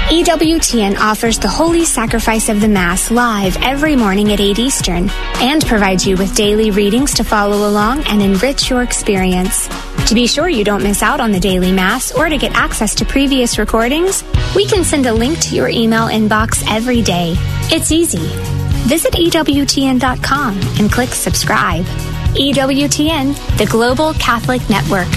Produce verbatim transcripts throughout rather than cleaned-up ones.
E W T N offers the Holy Sacrifice of the Mass live every morning at eight Eastern and provides you with daily readings to follow along and enrich your experience. To be sure you don't miss out on the daily Mass or to get access to previous recordings, we can send a link to your email inbox every day. It's easy. Visit E W T N dot com and click subscribe. E W T N, the Global Catholic Network.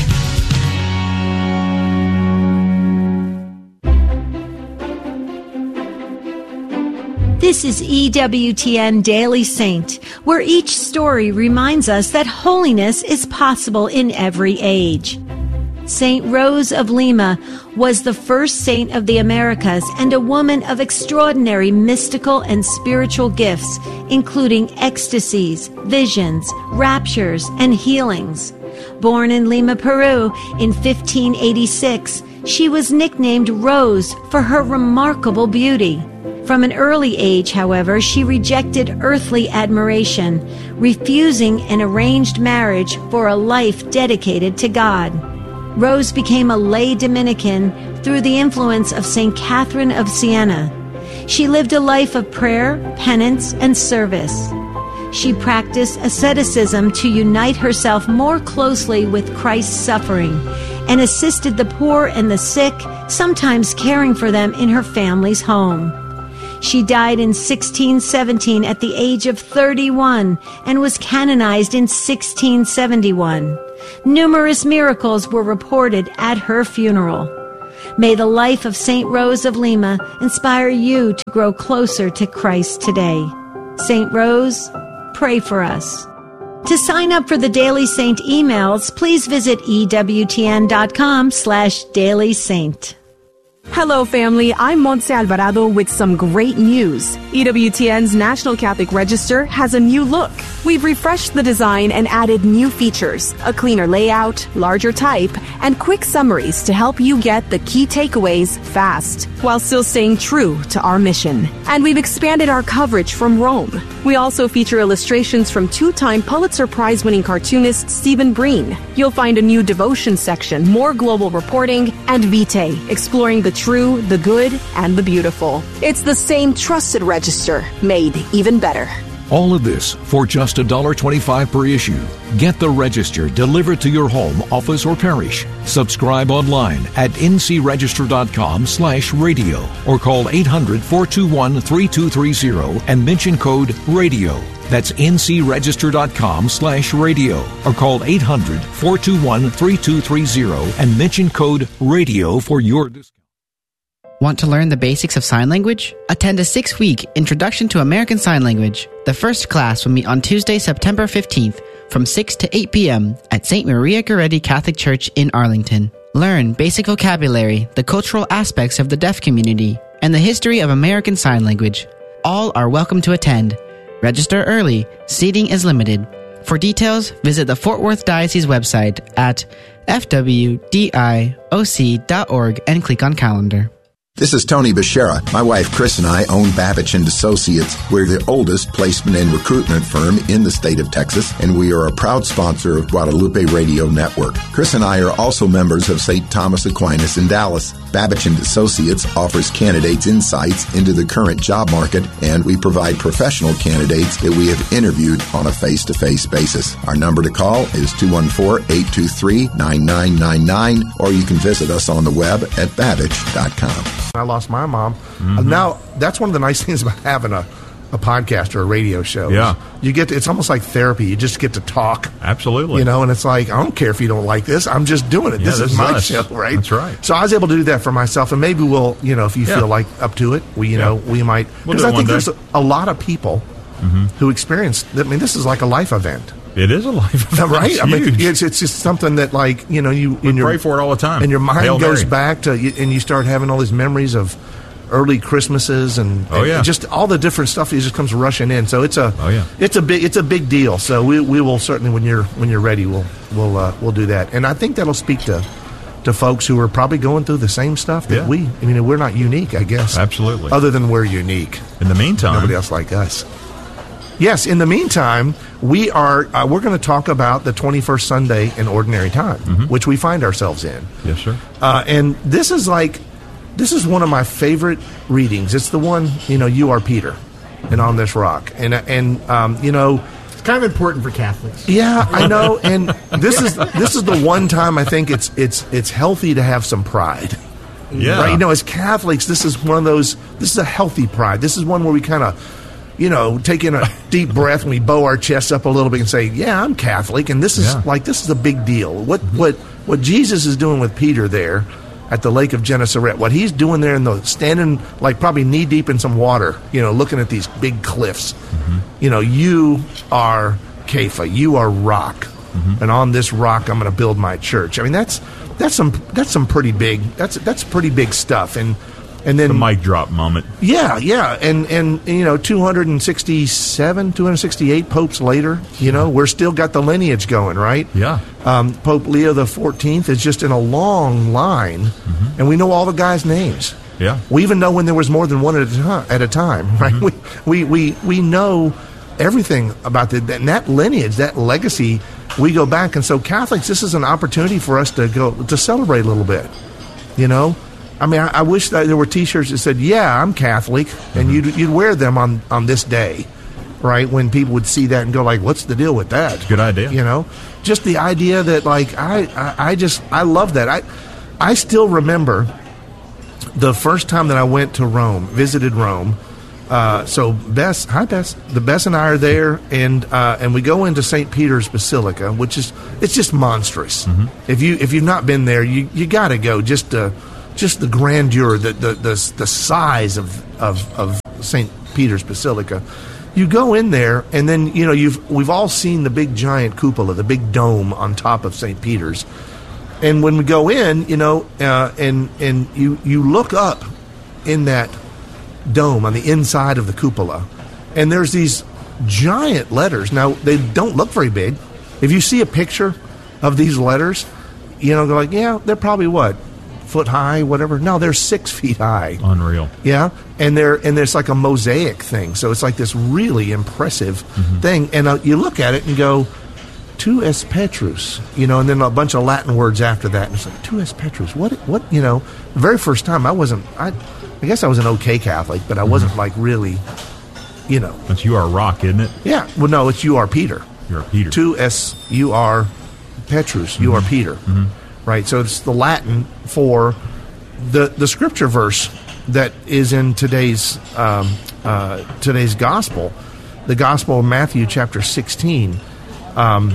This is E W T N Daily Saint, where each story reminds us that holiness is possible in every age. Saint Rose of Lima was the first saint of the Americas and a woman of extraordinary mystical and spiritual gifts, including ecstasies, visions, raptures, and healings. Born in Lima, Peru in fifteen eighty-six, she was nicknamed Rose for her remarkable beauty. From an early age, however, she rejected earthly admiration, refusing an arranged marriage for a life dedicated to God. Rose became a lay Dominican through the influence of Saint Catherine of Siena. She lived a life of prayer, penance, and service. She practiced asceticism to unite herself more closely with Christ's suffering and assisted the poor and the sick, sometimes caring for them in her family's home. She died in sixteen seventeen at the age of thirty-one and was canonized in sixteen seventy-one. Numerous miracles were reported at her funeral. May the life of Saint Rose of Lima inspire you to grow closer to Christ today. Saint Rose, pray for us. To sign up for the Daily Saint emails, please visit E W T N dot com slash Daily Saint. Hello, family. I'm Montse Alvarado with some great news. E W T N's National Catholic Register has a new look. We've refreshed the design and added new features, a cleaner layout, larger type, and quick summaries to help you get the key takeaways fast, while still staying true to our mission. And we've expanded our coverage from Rome. We also feature illustrations from two-time Pulitzer Prize-winning cartoonist Stephen Breen. You'll find a new devotion section, more global reporting, and Vitae, exploring the true, the good, and the beautiful. It's the same trusted register, made even better. All of this for just one dollar twenty-five per issue. Get the Register delivered to your home, office, or parish. Subscribe online at n c register dot com slash radio or call eight hundred, four two one, three two three zero and mention code RADIO. That's n c register dot com slash radio or call eight hundred, four two one, three two three zero and mention code RADIO for your discount. Want to learn the basics of sign language? Attend a six-week Introduction to American Sign Language. The first class will meet on Tuesday, September fifteenth from six to eight p.m. at Saint Maria Goretti Catholic Church in Arlington. Learn basic vocabulary, the cultural aspects of the deaf community, and the history of American Sign Language. All are welcome to attend. Register early. Seating is limited. For details, visit the Fort Worth Diocese website at f w d i o c dot org and click on Calendar. This is Tony Beshara. My wife Chris and I own Babich and Associates. We're the oldest placement and recruitment firm in the state of Texas, and we are a proud sponsor of Guadalupe Radio Network. Chris and I are also members of Saint Thomas Aquinas in Dallas. Babich and Associates offers candidates insights into the current job market, and we provide professional candidates that we have interviewed on a face-to-face basis. Our number to call is two one four, eight two three, nine nine nine nine, or you can visit us on the web at babich dot com. I lost my mom. Mm-hmm. Now, that's one of the nice things about having a, a podcast or a radio show. Yeah. You get to, it's almost like therapy. You just get to talk. Absolutely. You know, and it's like, I don't care if you don't like this. I'm just doing it. Yeah, this, this is my us. show, right? That's right. So I was able to do that for myself, and maybe we'll, you know, if you yeah. feel like up to it, we, you yeah. know, we might. Because We'll I think there's a, a lot of people mm-hmm. who experience, I mean, this is like a life event. It is a life event. Right? It's I mean, huge. it's, it's just something that, like, you know, you we in your, pray for it all the time. And your mind Hail goes Mary. back to, and you start having all these memories of early Christmases and, oh, yeah. and just all the different stuff that just comes rushing in. So it's a oh, yeah. it's a big it's a big deal. So we we will certainly, when you're when you're ready, we'll we'll uh, we'll do that. And I think that'll speak to to folks who are probably going through the same stuff that yeah. we. I mean, we're not unique, I guess. Absolutely. Other than we're unique. In the meantime, nobody else like us. Yes. In the meantime, we are uh, we're going to talk about the twenty-first Sunday in Ordinary Time, mm-hmm. which we find ourselves in. Yes, sir. Uh, and this is like. this is one of my favorite readings. It's the one, you know, you are Peter, and on this rock, and and um, you know. It's kind of important for Catholics. Yeah, I know, and this is this is the one time I think it's it's it's healthy to have some pride. Yeah, right. You know, as Catholics, this is one of those. This is a healthy pride. This is one where we kind of, you know, take in a deep breath and we bow our chests up a little bit and say, "Yeah, I'm Catholic," and this is Yeah. like this is a big deal. What what what Jesus is doing with Peter there at the Lake of Gennesaret, what he's doing there in the standing like probably knee deep in some water, you know, looking at these big cliffs. Mm-hmm. You know, you are Kepha, you are rock, mm-hmm. and on this rock I'm going to build my church. I mean, that's that's some that's some pretty big that's that's pretty big stuff. And and then the mic drop moment. Yeah, yeah, and and you know, two hundred sixty-seven, two hundred sixty-eight popes later, you know, we're still got the lineage going, right? Yeah. Um, Pope Leo the fourteenth is just in a long line, mm-hmm. and we know all the guys' names. Yeah. We even know when there was more than one at a time. At a time, right? Mm-hmm. We, we we we know everything about the, that, that lineage, that legacy. We go back, and so Catholics, this is an opportunity for us to go to celebrate a little bit. You know, I mean, I, I wish that there were T-shirts that said, "Yeah, I'm Catholic," and mm-hmm. you'd you'd wear them on, on this day, right? When people would see that and go, like, "What's the deal with that?" Good idea. You know, just the idea that, like, I, I, I just I love that. I I still remember the first time that I went to Rome, visited Rome. Uh, so Bess, hi Bess. The Bess and I are there, and uh, and we go into Saint Peter's Basilica, which is it's just monstrous. Mm-hmm. If you if you've not been there, you, you got to go. Just uh, just the grandeur, the the the, the size of, of of Saint Peter's Basilica. You go in there, and then you know you've we've all seen the big giant cupola, the big dome on top of Saint Peter's. And when we go in, you know, uh, and and you you look up in that dome on the inside of the cupola, and there's these giant letters. Now, they don't look very big. If you see a picture of these letters, you know, they're like, yeah, they're probably what, foot high, whatever. No, they're six feet high. Unreal. Yeah, and they're and there's like a mosaic thing, so it's like this really impressive mm-hmm. thing. And uh, you look at it and go, Tu es Petrus, you know, and then a bunch of Latin words after that. And it's like, Tu es Petrus. What, what, you know, the very first time I wasn't, I, I guess I was an okay Catholic, but I wasn't mm-hmm. like really, you know. But you are rock, isn't it? Yeah. Well, no, it's you are Peter. You are Peter. Tu es, you are Petrus. Mm-hmm. You are Peter. Mm-hmm. Right? So it's the Latin for the, the scripture verse that is in today's, um, uh, today's gospel, the Gospel of Matthew chapter sixteen. Um,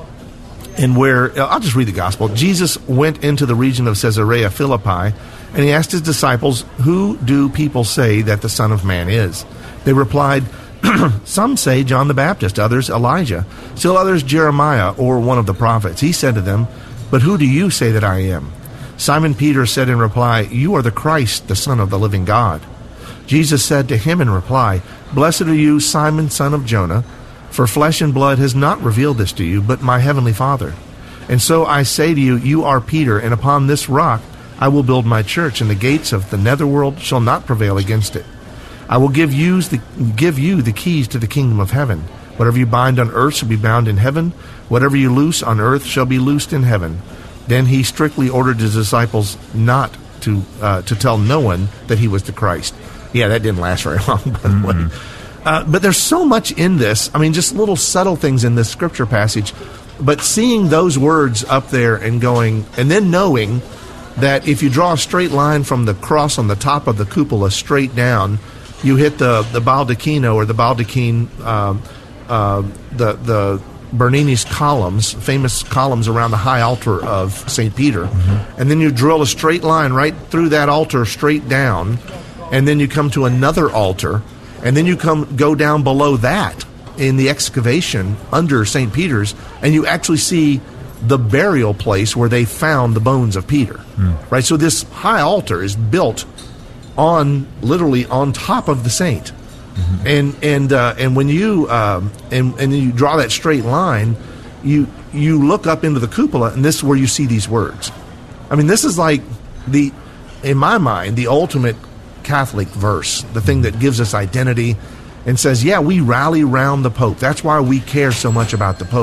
and where, I'll just read the gospel. Jesus went into the region of Caesarea Philippi, and he asked his disciples, "Who do people say that the Son of Man is?" They replied, "Some say John the Baptist, others Elijah, still others Jeremiah or one of the prophets." He said to them, "But who do you say that I am?" Simon Peter said in reply, "You are the Christ, the Son of the living God." Jesus said to him in reply, "Blessed are you, Simon, son of Jonah, for flesh and blood has not revealed this to you, but my heavenly Father. And so I say to you, you are Peter, and upon this rock I will build my church, and the gates of the netherworld shall not prevail against it. I will give you the, give you the keys to the kingdom of heaven. Whatever you bind on earth shall be bound in heaven. Whatever you loose on earth shall be loosed in heaven." Then he strictly ordered his disciples not to uh, to tell no one that he was the Christ. Yeah, that didn't last very long, by the mm-hmm. way. Uh, but there's so much in this. I mean, just little subtle things in this scripture passage. But seeing those words up there and going, and then knowing that if you draw a straight line from the cross on the top of the cupola straight down, you hit the, the baldacchino or the baldachin, uh, uh, the the Bernini's columns, famous columns around the high altar of Saint Peter. Mm-hmm. And then you drill a straight line right through that altar straight down, and then you come to another altar. And then you come go down below that in the excavation under Saint Peter's, and you actually see the burial place where they found the bones of Peter. Mm. Right? So this high altar is built on, literally on top of the saint. Mm-hmm. And and uh, and when you um, and and you draw that straight line, you you look up into the cupola, and this is where you see these words. I mean, this is like the, in my mind, the ultimate Catholic verse, the thing that gives us identity and says, yeah, we rally round the Pope. That's why we care so much about the Pope.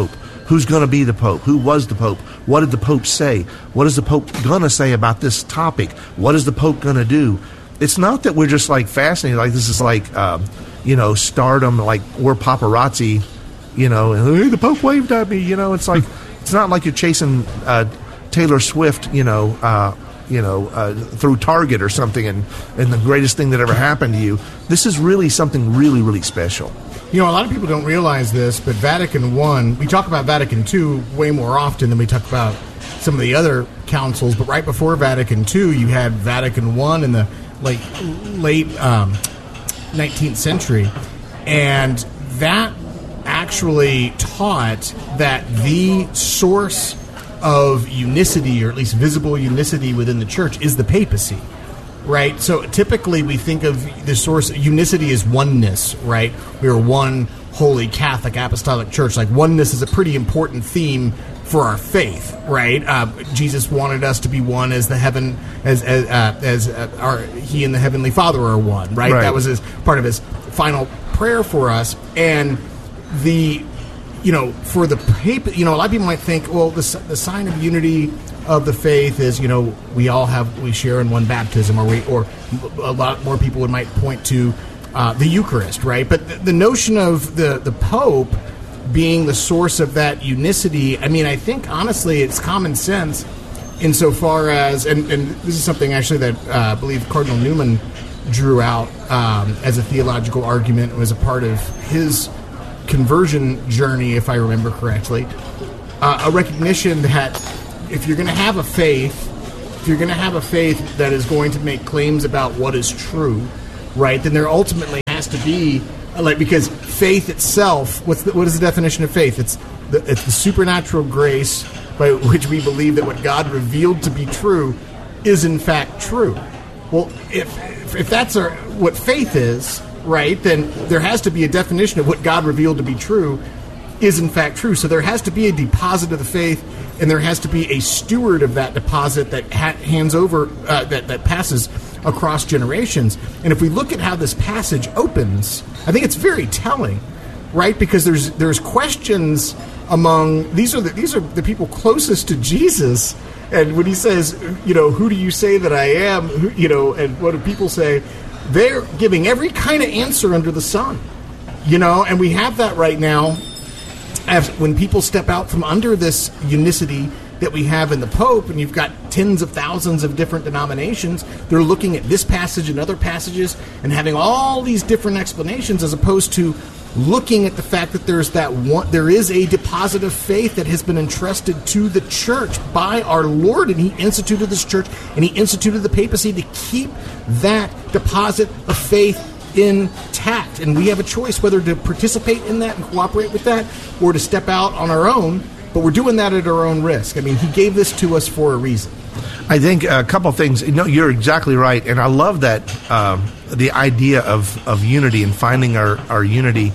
who's going to be the Pope, who was the Pope, what did the Pope say, what is the Pope going to say about this topic, what is the Pope going to do. It's not that we're just like fascinated, like this is like, um, you know, stardom, like we're paparazzi, you know, and hey, the Pope waved at me, you know, it's like, it's not like you're chasing uh, Taylor Swift, you know, uh, you know, uh, through Target or something, and, and the greatest thing that ever happened to you. This is really something really, really special. You know, a lot of people don't realize this, but Vatican One, we talk about Vatican Two way more often than we talk about some of the other councils, but right before Vatican Two, you had Vatican One in the late, late um, nineteenth century, and that actually taught that the source of unicity, or at least visible unicity within the church, is the papacy, right? So typically we think of the source, unicity is oneness, right? We are one holy Catholic apostolic church. Like oneness is a pretty important theme for our faith, right? Uh, Jesus wanted us to be one as the heaven, as as, uh, as uh, our he and the Heavenly Father are one, right? Right. That was his part of his final prayer for us, and the you know, for the paper, you know, a lot of people might think, well, the, the sign of unity of the faith is, you know, we all have, we share in one baptism, or we, or a lot more people would might point to uh, the Eucharist, right? But the, the notion of the, the Pope being the source of that unicity, I mean, I think, honestly, it's common sense insofar as, and, and this is something actually that uh, I believe Cardinal Newman drew out um, as a theological argument, was a part of his conversion journey, if I remember correctly, uh, a recognition that if you're going to have a faith, if you're going to have a faith that is going to make claims about what is true, right, then there ultimately has to be, like, because faith itself, what's the, what is the definition of faith? It's the, it's the supernatural grace by which we believe that what God revealed to be true is in fact true. Well, if if, if that's our, what faith is, right, then there has to be a definition of what God revealed to be true is in fact true. So there has to be a deposit of the faith, and there has to be a steward of that deposit that ha- hands over, uh, that, that passes across generations. And if we look at how this passage opens, I think it's very telling, right? Because there's there's questions among, these are the, these are the people closest to Jesus, and when he says, you know, who do you say that I am, who, you know, and what do people say? They're giving every kind of answer under the sun, you know, and we have that right now as when people step out from under this unicity that we have in the Pope, and you've got tens of thousands of different denominations, they're looking at this passage and other passages and having all these different explanations, as opposed to looking at the fact that there's that one, there is a deposit of faith that has been entrusted to the church by our Lord, and he instituted this church, and he instituted the papacy to keep that deposit of faith intact. And we have a choice whether to participate in that and cooperate with that, or to step out on our own, but we're doing that at our own risk. I mean, he gave this to us for a reason. I think a couple of things. No, you're exactly right, and I love that um, the idea of, of unity and finding our, our unity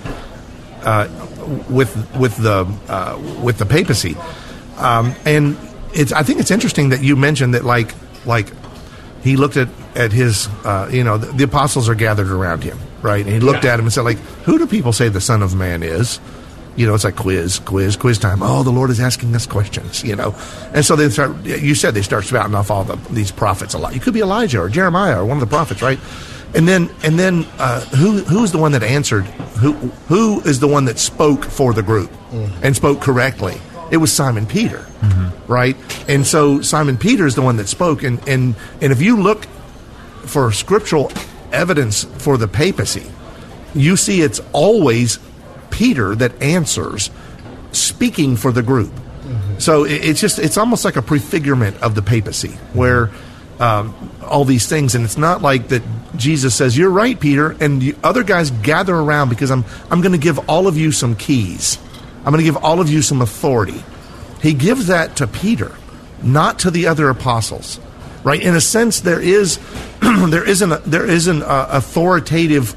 uh, with with the uh, with the papacy. Um, and it's I think it's interesting that you mentioned that, like like he looked at at his uh, you know the, the apostles are gathered around him, right? And he looked yeah. at him and said, like, who do people say the Son of Man is? You know, it's like quiz, quiz, quiz time. Oh, the Lord is asking us questions, you know. And so they start, you said they start spouting off all the, these prophets a lot. You could be Elijah or Jeremiah or one of the prophets, right? And then, and then uh, who who's the one that answered? Who Who is the one that spoke for the group mm-hmm. and spoke correctly? It was Simon Peter, mm-hmm. right? And so Simon Peter is the one that spoke. And, and, and if you look for scriptural evidence for the papacy, you see it's always Peter that answers, speaking for the group. Mm-hmm. So it, it's just, it's almost like a prefigurement of the papacy, where um, all these things, and it's not like that Jesus says, you're right, Peter, and the other guys gather around because I'm, I'm going to give all of you some keys. I'm going to give all of you some authority. He gives that to Peter, not to the other apostles, right? In a sense, there is, there isn't, a, there isn't a authoritative,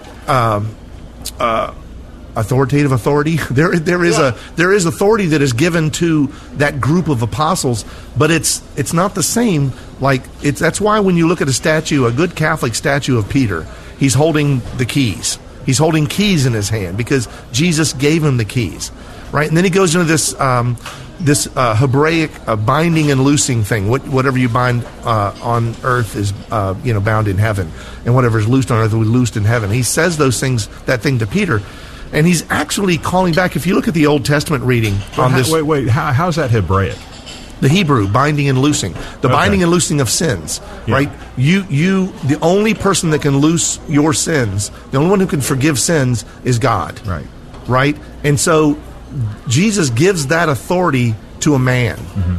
um, uh, authoritative authority. There, there is yeah. a there is authority that is given to that group of apostles, but it's it's not the same. Like it's that's why when you look at a statue, a good Catholic statue of Peter, he's holding the keys. He's holding keys in his hand because Jesus gave him the keys. right? And then he goes into this um, this uh, Hebraic uh, binding and loosing thing. What, whatever you bind uh, on earth is uh, you know bound in heaven, and whatever is loosed on earth will be loosed in heaven. He says those things, that thing to Peter, and he's actually calling back. If you look at the Old Testament reading well, on how, this, wait, wait, how, how's that Hebraic? The Hebrew, binding and loosing. The Okay. binding and loosing of sins, Yeah. right? You, you, the only person that can loose your sins, the only one who can forgive sins is God. Right. Right? And so Jesus gives that authority to a man.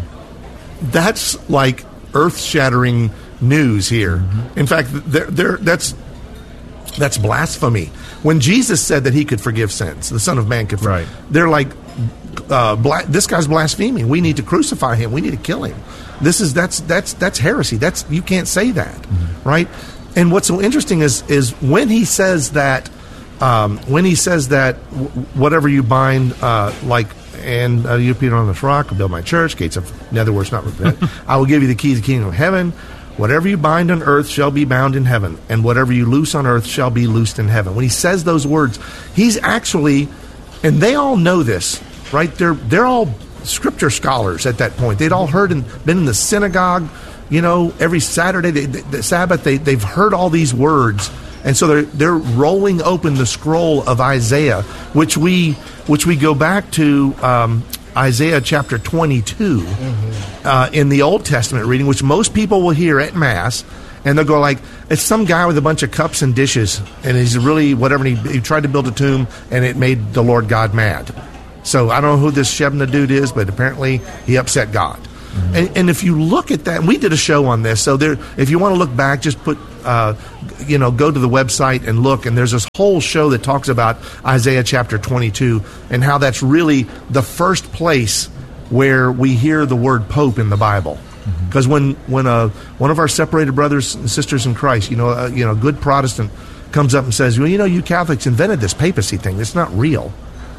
Mm-hmm. That's like earth-shattering news here. Mm-hmm. In fact, there, there, that's that's blasphemy. When Jesus said that he could forgive sins, the Son of Man could forgive, Right. they're like, uh, bla- this guy's blaspheming. We need to crucify him. We need to kill him. This is that's that's that's heresy. That's you can't say that, mm-hmm. right? And what's so interesting is is when he says that, um, when he says that w- whatever you bind, uh, like and uh, you put it on this rock, I'll build my church. Gates of, in other words, not I will give you the keys of the kingdom of heaven. Whatever you bind on earth shall be bound in heaven, and whatever you loose on earth shall be loosed in heaven. When he says those words, he's actually, and they all know this, right? They're they're all scripture scholars at that point. They'd all heard and been in the synagogue, you know, every Saturday, they, they, the Sabbath. They they've heard all these words, and so they're they're rolling open the scroll of Isaiah, which we which we go back to. Um, Isaiah chapter twenty-two mm-hmm. uh, in the Old Testament reading, which most people will hear at Mass, and they'll go like, it's some guy with a bunch of cups and dishes, and he's really whatever, and he, he tried to build a tomb, and it made the Lord God mad. So I don't know who this Shebna dude is, but apparently he upset God. Mm-hmm. And, and if you look at that, and we did a show on this, so there, if you want to look back, just put, uh, you know, go to the website and look, and there's this whole show that talks about Isaiah chapter twenty-two and how that's really the first place where we hear the word Pope in the Bible. Because mm-hmm. when when uh, one of our separated brothers and sisters in Christ, you know, uh, you know, a good Protestant comes up and says, well, you know, you Catholics invented this papacy thing. It's not real.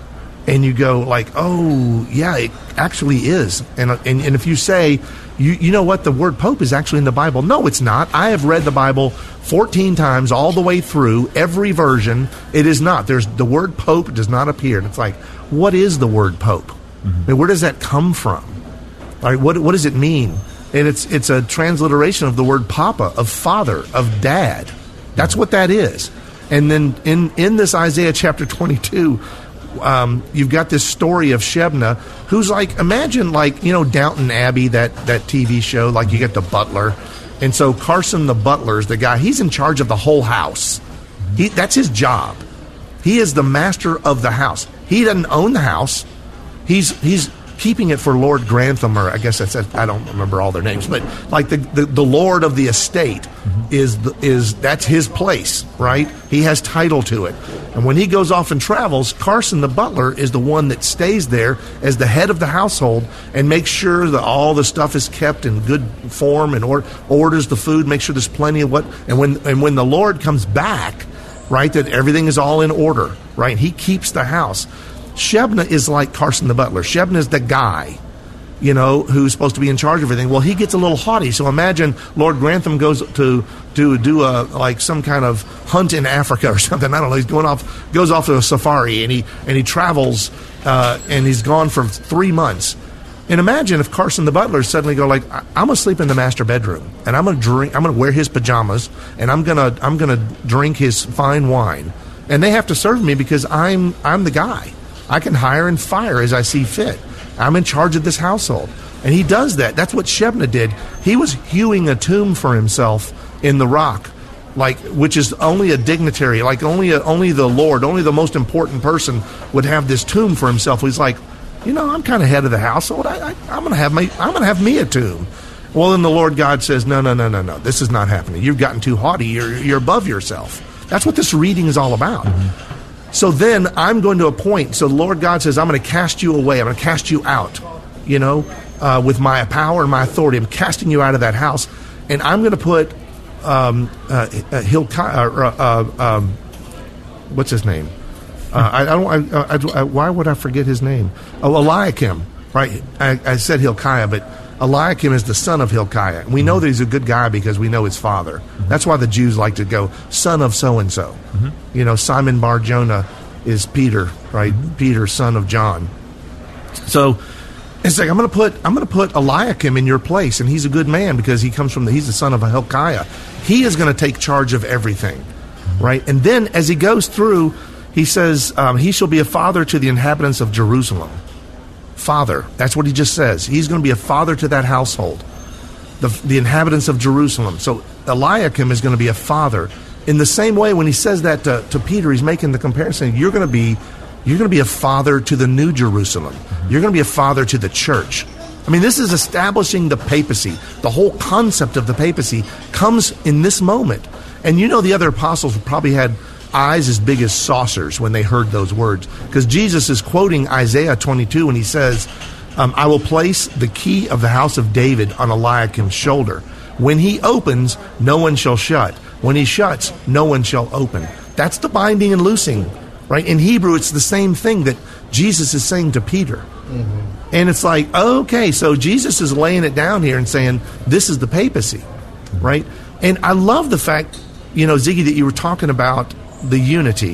And you go like, oh, yeah, it actually is. And and, and if you say, you, you know what, the word Pope is actually in the Bible. No, it's not. I have read the Bible fourteen times all the way through, every version. It is not. There's the word Pope does not appear. And it's like, what is the word Pope? Mm-hmm. I mean, where does that come from? All right, what what does it mean? And it's it's a transliteration of the word Papa, of father, of dad. That's what that is. And then in, in this Isaiah chapter twenty-two, Um, you've got this story of Shebna, who's like, imagine like, you know, Downton Abbey, that, that T V show, like you get the butler. And so Carson the butler is the guy, he's in charge of the whole house. He, that's his job. He is the master of the house. He doesn't own the house. He's, he's keeping it for Lord Grantham, or I guess that's, I don't remember all their names, but like the, the, the Lord of the estate mm-hmm. is, the, is, that's his place, right? He has title to it. And when he goes off and travels, Carson the butler is the one that stays there as the head of the household and makes sure that all the stuff is kept in good form and or, orders the food, make sure there's plenty of what, and when, and when the Lord comes back, right, that everything is all in order, right? He keeps the house. Shebna is like Carson the butler. Shebna is the guy, you know, who's supposed to be in charge of everything. Well, he gets a little haughty. So imagine Lord Grantham goes to to do a like some kind of hunt in Africa or something. I don't know. He's going off, goes off to a safari, and he and he travels, uh, and he's gone for three months. And imagine if Carson the butler suddenly go like, I'm gonna sleep in the master bedroom, and I'm gonna drink, I'm gonna wear his pajamas, and I'm gonna I'm gonna drink his fine wine, and they have to serve me because I'm I'm the guy. I can hire and fire as I see fit. I'm in charge of this household. And he does that. That's what Shebna did. He was hewing a tomb for himself in the rock, like, which is only a dignitary, like only a, only the Lord, only the most important person would have this tomb for himself. He's like, you know, I'm kind of head of the household. I, I, I'm going to have my, I'm going to have me a tomb. Well, then the Lord God says, no, no, no, no, no. This is not happening. You've gotten too haughty. You're, you're above yourself. That's what this reading is all about. Mm-hmm. So then I'm going to appoint. So the Lord God says, I'm going to cast you away. I'm going to cast you out, you know, uh, with my power and my authority. I'm casting you out of that house. And I'm going to put um, uh, uh, Hilkiah, uh, uh, um, what's his name? Uh, I, I don't. I, I, I, why would I forget his name? Oh, Eliakim, right? I, I said Hilkiah, but Eliakim is the son of Hilkiah. We know that he's a good guy because we know his father. Mm-hmm. That's why the Jews like to go, son of so-and-so. Mm-hmm. You know, Simon Bar Jonah is Peter, right? Mm-hmm. Peter, son of John. So it's like I'm going to put I'm going to put Eliakim in your place, and he's a good man because he comes from the, he's the son of Hilkiah. He is going to take charge of everything, right? And then as he goes through, he says um, he shall be a father to the inhabitants of Jerusalem. Father, that's what he just says. He's going to be a father to that household, the the inhabitants of Jerusalem. So Eliakim is going to be a father. In the same way, when he says that to, to Peter, he's making the comparison. You're going to be You're going to be a father to the New Jerusalem. You're going to be a father to the church. I mean, this is establishing the papacy. The whole concept of the papacy comes in this moment. And you know the other apostles probably had eyes as big as saucers when they heard those words. Because Jesus is quoting Isaiah twenty-two when he says, um, I will place the key of the house of David on Eliakim's shoulder. When he opens, no one shall shut. When he shuts, no one shall open. That's the binding and loosing. Right? In Hebrew, it's the same thing that Jesus is saying to Peter. Mm-hmm. And it's like, okay, so Jesus is laying it down here and saying, this is the papacy, right? And I love the fact, you know, Ziggy, that you were talking about the unity.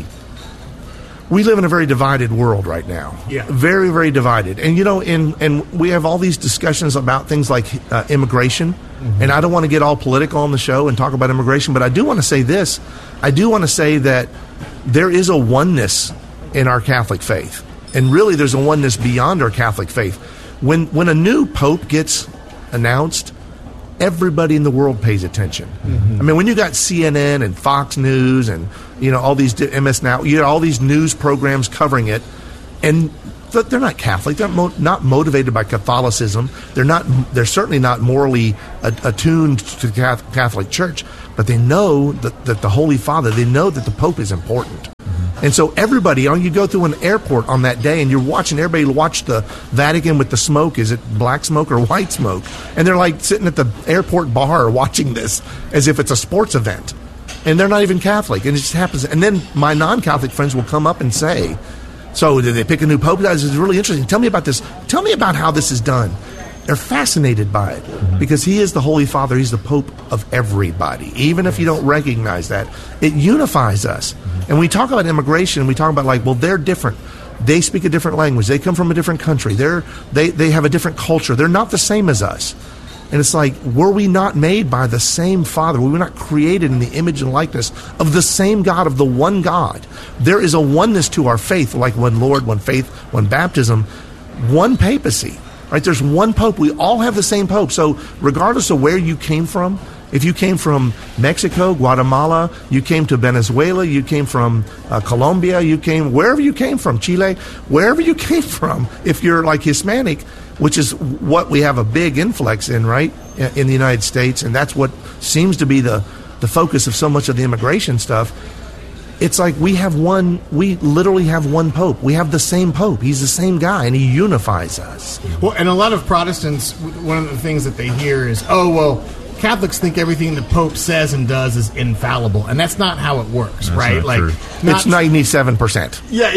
We live in a very divided world right now. Yeah. Very, very divided. And, you know, in, and we have all these discussions about things like uh, immigration. Mm-hmm. And I don't want to get all political on the show and talk about immigration, but I do want to say this. I do want to say that there is a oneness in our Catholic faith. And really, there's a oneness beyond our Catholic faith. When when a new pope gets announced, everybody in the world pays attention. Mm-hmm. I mean, when you got C N N and Fox News and, you know, all these M S Now, you got all these news programs covering it, and they're not Catholic. They're mo- not motivated by Catholicism. They're not. They're certainly not morally attuned to the Catholic Church. But they know that, that the Holy Father, they know that the Pope is important. Mm-hmm. And so everybody, you know, you go through an airport on that day and you're watching, everybody watch the Vatican with the smoke. Is it black smoke or white smoke? And they're like sitting at the airport bar watching this as if it's a sports event. And they're not even Catholic. And it just happens. And then my non-Catholic friends will come up and say, so did they pick a new Pope? This is really interesting. Tell me about this. Tell me about how this is done. They're fascinated by it mm-hmm. because he is the Holy Father. He's the Pope of everybody. Even if you don't recognize that, it unifies us. Mm-hmm. And we talk about immigration, we talk about like, well, they're different. They speak a different language. They come from a different country. They're, they, they have a different culture. They're not the same as us. And it's like, were we not made by the same Father? Were we not created in the image and likeness of the same God, of the one God? There is a oneness to our faith, like one Lord, one faith, one baptism, one papacy. Right, there's one Pope. We all have the same Pope. So regardless of where you came from, if you came from Mexico, Guatemala, you came to Venezuela, you came from uh, Colombia, you came wherever you came from, Chile, wherever you came from, if you're like Hispanic, which is what we have a big influx in, right, in the United States, and that's what seems to be the, the focus of so much of the immigration stuff. It's like we have one, we literally have one Pope. We have the same Pope. He's the same guy, and he unifies us. Well, and a lot of Protestants, one of the things that they hear is, oh, well, Catholics think everything the Pope says and does is infallible, and that's not how it works, that's right? Not like, true. Not, it's ninety-seven percent. Yeah,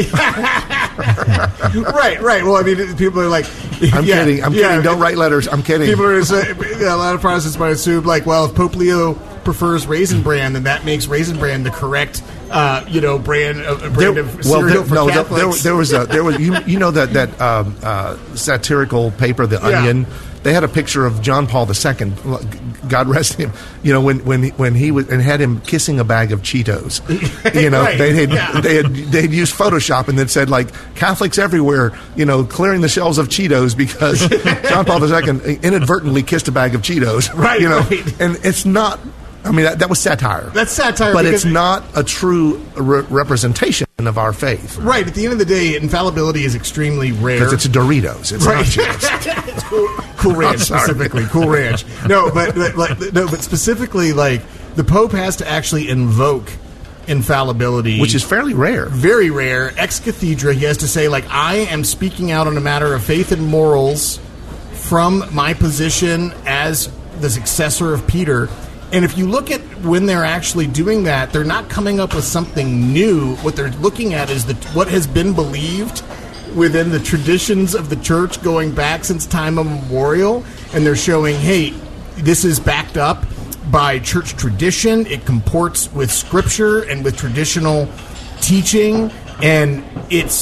yeah. right, right. Well, I mean, people are like, I'm yeah, kidding. I'm yeah. kidding. Don't write letters. I'm kidding. People are say, a lot of Protestants might assume, like, well, if Pope Leo prefers Raisin Bran, then that makes Raisin Bran the correct, uh, you know, brand of brand there, of well, cereal there, for no, Catholics. There, there was a there was you, you know that that um, uh, satirical paper, The Yeah. Onion. They had a picture of John Paul the Second, God rest him. You know, when when when he was and had him kissing a bag of Cheetos. You know, Right, they had yeah. they had they'd used Photoshop and then said like Catholics everywhere, you know, clearing the shelves of Cheetos because John Paul the Second inadvertently kissed a bag of Cheetos. Right, you know, right. and it's not. I mean, that, that was satire. That's satire, but because- it's not a true re- representation of our faith. Right. At the end of the day, infallibility is extremely rare. Because it's Doritos. It's Right. not Cheetos. It's cool, cool Ranch sorry. specifically. Cool Ranch. No, but, but like no, but specifically, like the Pope has to actually invoke infallibility, Which is fairly rare. very rare. Ex cathedra, he has to say, like, I am speaking out on a matter of faith and morals from my position as the successor of Peter. And if you look at when they're actually doing that, they're not coming up with something new. What they're looking at is the, what has been believed within the traditions of the church going back since time immemorial. And they're showing, hey, this is backed up by church tradition. It comports with scripture and with traditional teaching. And it's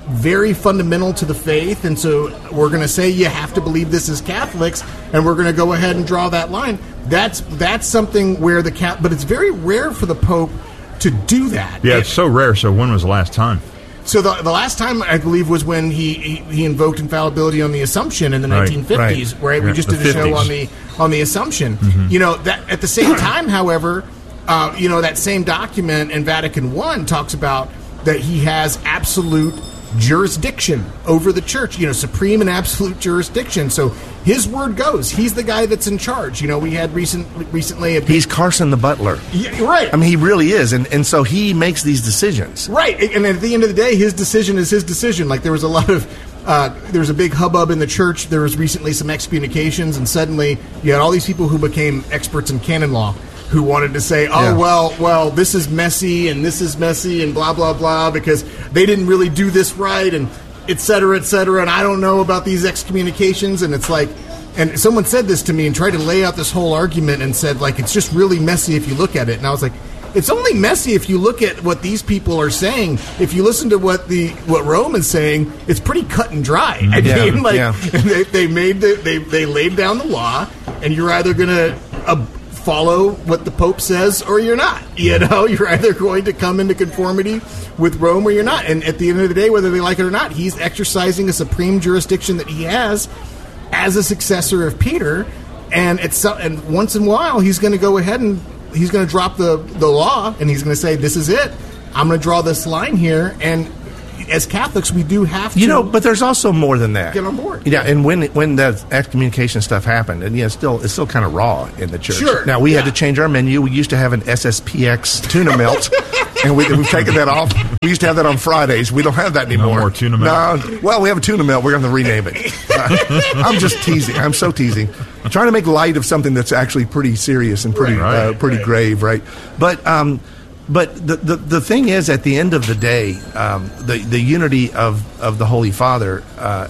very fundamental to the faith, and so we're going to say you have to believe this as Catholics, and we're going to go ahead and draw that line. That's that's something where the cat, but it's very rare for the Pope to do that. Yeah, it's so rare. So when was the last time? So the the last time, I believe, was when he, he, he invoked infallibility on the Assumption in the Right, nineteen fifties, right? right. We Yeah, just the did a show fifties. on the on the Assumption. Mm-hmm. You know, that at the same time, however, uh, you know, that same document in Vatican One talks about that he has absolute jurisdiction over the church, you know, supreme and absolute jurisdiction. So his word goes. He's the guy that's in charge. You know, we had recent recently a He's Carson the butler. Yeah, right. I mean, he really is, and and so he makes these decisions. Right, and at the end of the day, his decision is his decision. Like, there was a lot of, uh, there was a big hubbub in the church. There was recently some excommunications, and suddenly you had all these people who became experts in canon law who wanted to say, oh, Yeah. well, well, this is messy, and this is messy, and blah, blah, blah, because they didn't really do this right, and et cetera, et cetera, and I don't know about these excommunications, and it's like, and someone said this to me and tried to lay out this whole argument and said, like, it's just really messy if you look at it, and I was like, it's only messy if you look at what these people are saying. If you listen to what the what Rome is saying, it's pretty cut and dry. I Yeah, mean, like, yeah. they, they made the, they they laid down the law, and you're either going to uh, follow what the Pope says or you're not. You know, you're either going to come into conformity with Rome or you're not. And at the end of the day, whether they like it or not, he's exercising a supreme jurisdiction that he has as a successor of Peter. And it's and once in a while, he's going to go ahead and he's going to drop the, the law, and he's going to say, this is it. I'm going to draw this line here. And as Catholics, we do have to, You know, but there's also more than that. get on board. Yeah, and when when that excommunication stuff happened, and yeah, it's still it's still kind of raw in the church. Sure, Now we had yeah. to change our menu. We used to have an S S P X tuna melt, and we, we've taken that off. We used to have that on Fridays. We don't have that anymore. more tuna melt? No, well, we have a tuna melt. We're going to rename it. Uh, I'm just teasing. I'm so teasing. I'm trying to make light of something that's actually pretty serious and pretty Right. uh, pretty Right. grave, right? But um, but the, the the thing is, at the end of the day, um, the the unity of, of the Holy Father, uh,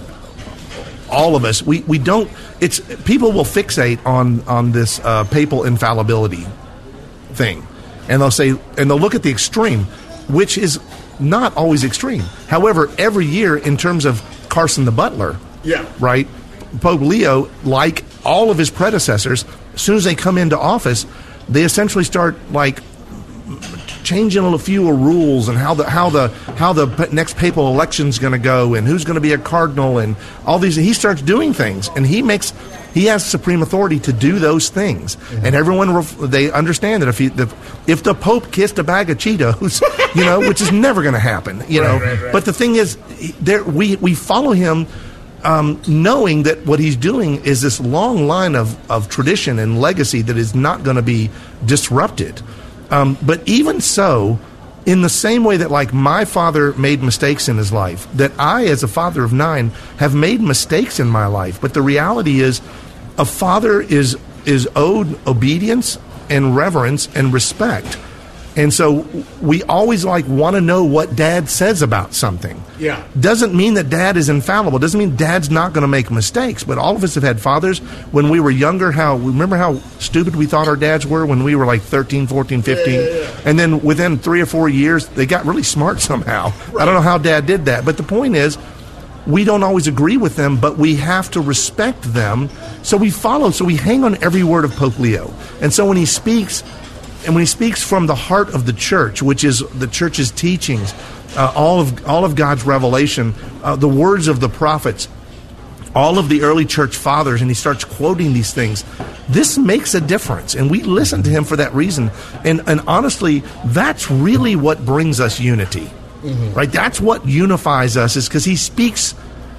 all of us, we, we don't. It's people will fixate on on this uh, papal infallibility thing, and they'll say, and they'll look at the extreme, which is not always extreme. However, every year, in terms of Carson the Butler, Yeah. right, Pope Leo, like all of his predecessors, as soon as they come into office, they essentially start like changing a few rules and how the how the how the p- next papal election's going to go and who's going to be a cardinal and all these. He starts doing things, and he makes he has supreme authority to do those things. Mm-hmm. And everyone ref- they understand that if he, the if the Pope kissed a bag of Cheetos, you know, which is never going to happen, you know. Right, right, right. But the thing is, he- there we we follow him. Um, knowing that what he's doing is this long line of, of tradition and legacy that is not going to be disrupted. Um, but even so, in the same way that like my father made mistakes in his life, that I, as a father of nine, have made mistakes in my life. But the reality is, a father is is owed obedience and reverence and respect. And so we always like want to know what dad says about something. Yeah. Doesn't mean that dad is infallible. Doesn't mean dad's not going to make mistakes. But all of us have had fathers when we were younger. How remember how stupid we thought our dads were when we were like thirteen, fourteen, fifteen. Yeah, yeah, yeah. And then within three or four years, they got really smart somehow. I don't know how dad did that. But the point is, we don't always agree with them, but we have to respect them. So we follow. So we hang on every word of Pope Leo. And so when he speaks, and when he speaks from the heart of the church, which is the church's teachings, uh, all of all of God's revelation, uh, the words of the prophets, all of the early church fathers, and he starts quoting these things, this makes a difference. And we listen to him for that reason. And, and honestly, that's really what brings us unity. Mm-hmm. Right? That's what unifies us, is because he speaks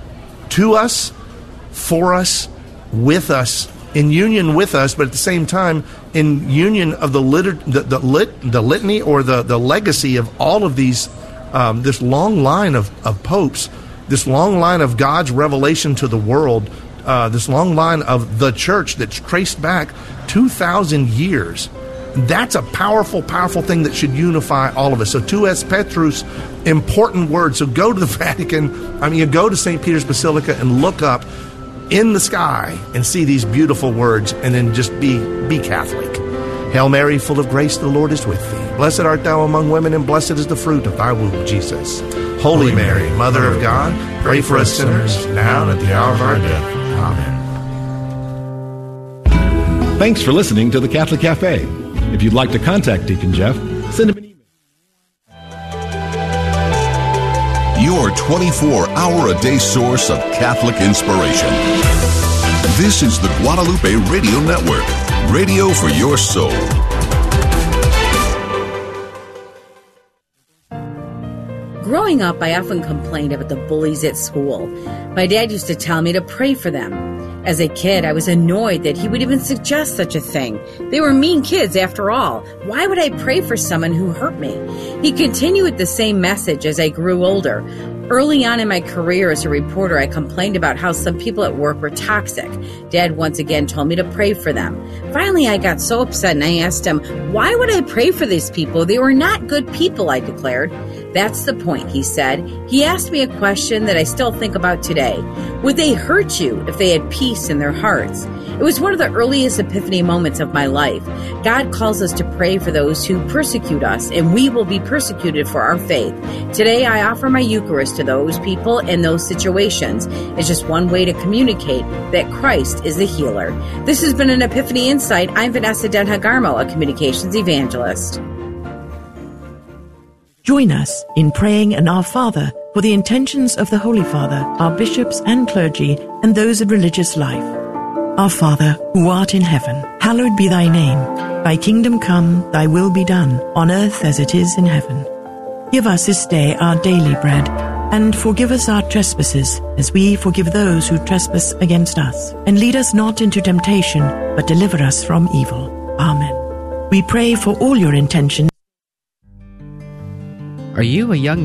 to us, for us, with us, in union with us, but at the same time in union of the liter- the, the, lit- the litany or the, the legacy of all of these, um, this long line of, of popes, this long line of God's revelation to the world, uh, this long line of the church that's traced back two thousand years. That's a powerful, powerful thing that should unify all of us. So tu es Petrus, important word. So go to the Vatican, I mean, you go to Saint Peter's Basilica and look up in the sky and see these beautiful words, and then just be be Catholic. Hail Mary, full of grace, the Lord is with thee. Blessed art thou among women, and blessed is the fruit of thy womb, Jesus. Holy Mary, Mother of God, pray for us sinners, now and at the hour of our death. Amen. Thanks for listening to the Catholic Cafe. If you'd like to contact Deacon Jeff, send him an email. Your twenty-four hour a day source of Catholic inspiration. This is the Guadalupe Radio Network, radio for your soul. Growing up, I often complained about the bullies at school. My dad used to tell me to pray for them. As a kid, I was annoyed that he would even suggest such a thing. They were mean kids, after all. Why would I pray for someone who hurt me? He continued with the same message as I grew older. Early on in my career as a reporter, I complained about how some people at work were toxic. Dad once again told me to pray for them. Finally, I got so upset and I asked him, why would I pray for these people? They were not good people, I declared. That's the point, he said. He asked me a question that I still think about today. Would they hurt you if they had peace in their hearts? It was one of the earliest epiphany moments of my life. God calls us to pray for those who persecute us, and we will be persecuted for our faith. Today, I offer my Eucharist to those people in those situations. It's just one way to communicate that Christ is the healer. This has been an Epiphany Insight. I'm Vanessa Denhagarmo, a communications evangelist. Join us in praying an Our Father for the intentions of the Holy Father, our bishops and clergy, and those of religious life. Our Father, who art in heaven, hallowed be thy name. Thy kingdom come, thy will be done, on earth as it is in heaven. Give us this day our daily bread, and forgive us our trespasses, as we forgive those who trespass against us. And lead us not into temptation, but deliver us from evil. Amen. We pray for all your intentions. Are you a young